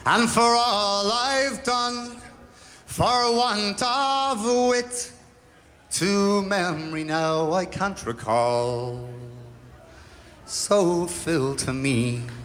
And for all I've done, for want of wit, to memory now I can't recall. So fill to me